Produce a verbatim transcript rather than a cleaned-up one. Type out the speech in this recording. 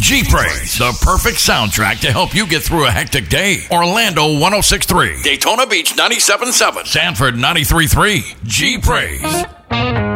G-Praise, the perfect soundtrack to help you get through a hectic day. Orlando one oh six point three. Daytona Beach ninety-seven point seven. Sanford ninety-three point three. G-Praise.